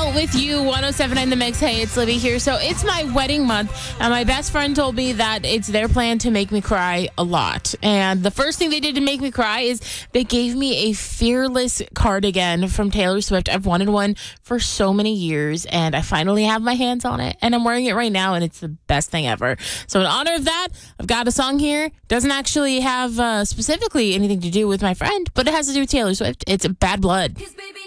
Adele with you, 1079 The Mix. Hey, it's Libby here. So it's my wedding month, and my best friend told me that it's their plan to make me cry a lot. And the first thing they did to make me cry is they gave me a Fearless cardigan from Taylor Swift. I've wanted one for so many years, and I finally have my hands on it, and I'm wearing it right now, and it's the best thing ever. So in honor of that, I've got a song here. Doesn't actually have specifically anything to do with my friend, but it has to do with Taylor Swift. It's Bad Blood.